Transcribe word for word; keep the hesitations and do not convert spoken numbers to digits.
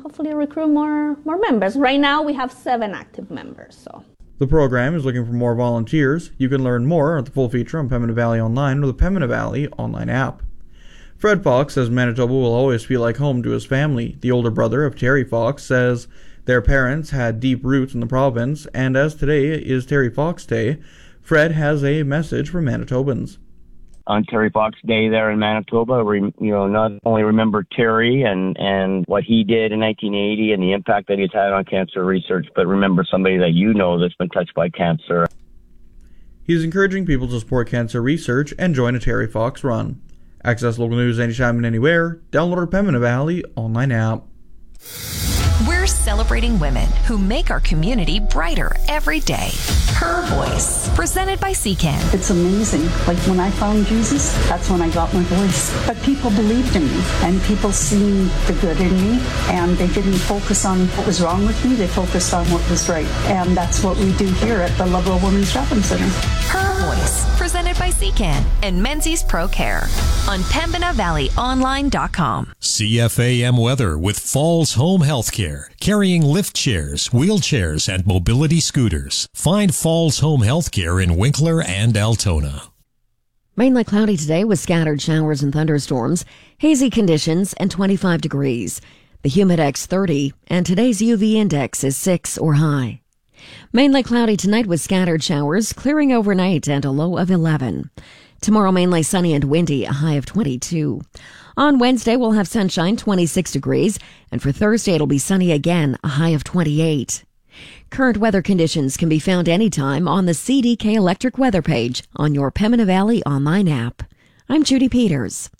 hopefully recruit more more members. Right now we have seven active members. So the program is looking for more volunteers. You can learn more at the full feature on Pembina Valley Online or the Pembina Valley online app. Fred Fox says Manitoba will always feel like home to his family. The older brother of Terry Fox says their parents had deep roots in the province, and as today is Terry Fox Day, Fred has a message for Manitobans. On Terry Fox Day there in Manitoba, we, you know, not only remember Terry and, and what he did in nineteen eighty and the impact that he's had on cancer research, but remember somebody that you know that's been touched by cancer. He's encouraging people to support cancer research and join a Terry Fox run. Access local news anytime and anywhere. Download our Pembina Valley online app. We're celebrating women who make our community brighter every day. Her Voice, presented by C C A N. It's amazing. Like when I found Jesus, that's when I got my voice. But people believed in me, and people seen the good in me, and they didn't focus on what was wrong with me. They focused on what was right. And that's what we do here at the Lovell Women's Shopping Centre. Her Voice, presented by C C A N and Menzies Pro Care on Pembina Valley Online dot com. C F A M weather with Falls Home Healthcare, carrying lift chairs, wheelchairs, and mobility scooters. Find Falls Home Healthcare in Winkler and Altona. Mainly cloudy today with scattered showers and thunderstorms, hazy conditions, and twenty-five degrees. The Humidex thirty, and today's U V index is six or high. Mainly cloudy tonight with scattered showers, clearing overnight and a low of eleven. Tomorrow mainly sunny and windy, a high of twenty-two. On Wednesday we'll have sunshine, twenty-six degrees, and for Thursday it'll be sunny again, a high of twenty-eight. Current weather conditions can be found anytime on the C D K Electric weather page on your Pembina Valley online app. I'm Judy Peters.